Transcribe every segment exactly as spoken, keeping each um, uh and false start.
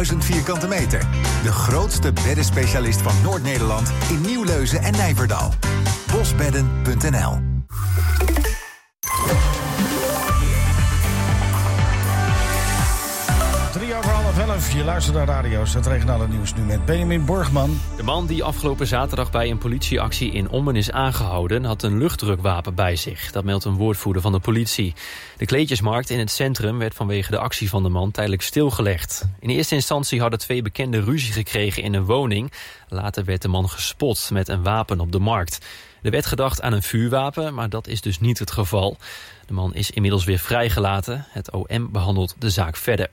duizend vierkante meter. De grootste beddenspecialist van Noord-Nederland in Nieuwleuzen en Nijverdal. bosbedden punt n l. Drie over half elf, je luistert naar radio's. Het regionale nieuws nu met Benjamin Borgman. De man die afgelopen zaterdag bij een politieactie in Ommen is aangehouden, had een luchtdrukwapen bij zich. Dat meldt een woordvoerder van de politie. De kleedjesmarkt in het centrum werd vanwege de actie van de man tijdelijk stilgelegd. In eerste instantie hadden twee bekenden ruzie gekregen in een woning. Later werd de man gespot met een wapen op de markt. Er werd gedacht aan een vuurwapen, maar dat is dus niet het geval. De man is inmiddels weer vrijgelaten. Het O M behandelt de zaak verder.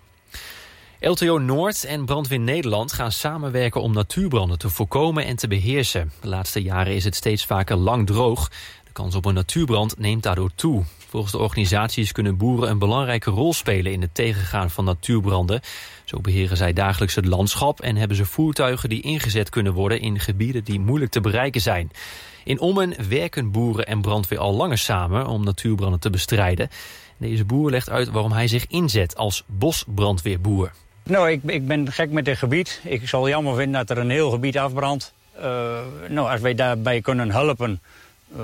L T O Noord en Brandweer Nederland gaan samenwerken om natuurbranden te voorkomen en te beheersen. De laatste jaren is het steeds vaker lang droog. De kans op een natuurbrand neemt daardoor toe. Volgens de organisaties kunnen boeren een belangrijke rol spelen in het tegengaan van natuurbranden. Zo beheren zij dagelijks het landschap en hebben ze voertuigen die ingezet kunnen worden in gebieden die moeilijk te bereiken zijn. In Ommen werken boeren en brandweer al langer samen om natuurbranden te bestrijden. Deze boer legt uit waarom hij zich inzet als bosbrandweerboer. Nou, ik, ik ben gek met dit gebied. Ik zal jammer vinden dat er een heel gebied afbrandt. Uh, nou, als wij daarbij kunnen helpen, uh,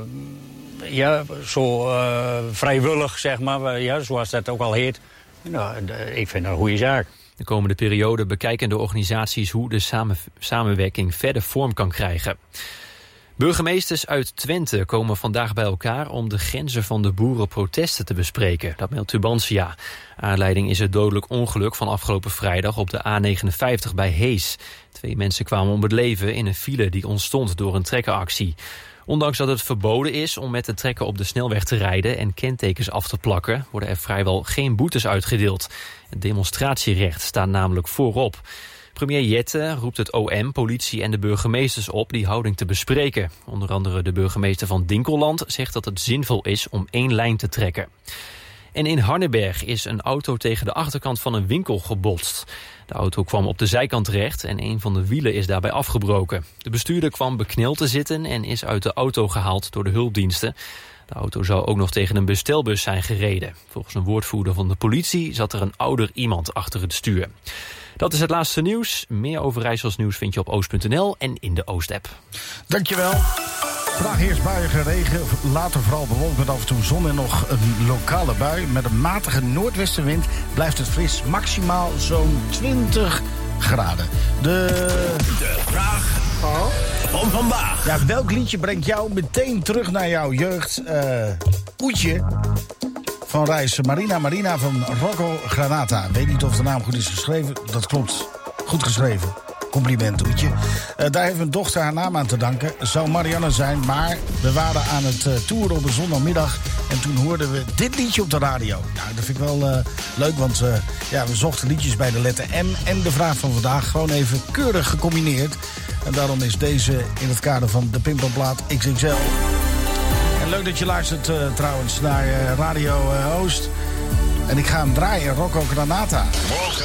ja, zo uh, vrijwillig, zeg maar, ja, zoals dat ook al heet. Nou, ik vind dat een goede zaak. De komende periode bekijken de organisaties hoe de samen, samenwerking verder vorm kan krijgen. Burgemeesters uit Twente komen vandaag bij elkaar om de grenzen van de boerenprotesten te bespreken. Dat meldt Tubantia. Aanleiding is het dodelijk ongeluk van afgelopen vrijdag op de A negenenvijftig bij Hees. Twee mensen kwamen om het leven in een file die ontstond door een trekkeractie. Ondanks dat het verboden is om met de trekker op de snelweg te rijden en kentekens af te plakken, worden er vrijwel geen boetes uitgedeeld. Het demonstratierecht staat namelijk voorop. Premier Jette roept het O M, politie en de burgemeesters op die houding te bespreken. Onder andere de burgemeester van Dinkeland zegt dat het zinvol is om één lijn te trekken. En in Hardenberg is een auto tegen de achterkant van een winkel gebotst. De auto kwam op de zijkant terecht en een van de wielen is daarbij afgebroken. De bestuurder kwam bekneld te zitten en is uit de auto gehaald door de hulpdiensten. De auto zou ook nog tegen een bestelbus zijn gereden. Volgens een woordvoerder van de politie zat er een ouder iemand achter het stuur. Dat is het laatste nieuws. Meer over Rijssels nieuws vind je op oost punt n l en in de Oost-app. Dankjewel. Vandaag eerst buiige regen, later vooral bewolkt met af en toe zon en nog een lokale bui. Met een matige noordwestenwind blijft het fris, maximaal zo'n twintig graden. De, de vraag oh. van vandaag. Ja, welk liedje brengt jou meteen terug naar jouw jeugd? Uh, Oetje van Reis. Marina Marina van Rocco Granata. Weet niet of de naam goed is geschreven. Dat klopt. Goed geschreven. Compliment, Oetje. Uh, daar heeft mijn dochter haar naam aan te danken. Zou Marianne zijn, maar we waren aan het uh, toeren op een zondagmiddag. En toen hoorden we dit liedje op de radio. Nou, dat vind ik wel uh, leuk, want uh, ja, we zochten liedjes bij de letter M. En de vraag van vandaag gewoon even keurig gecombineerd. En daarom is deze in het kader van de Pimpelplaat X X L. En leuk dat je luistert uh, trouwens naar uh, Radio uh, Oost. En ik ga hem draaien, Rocco Granata. Morgen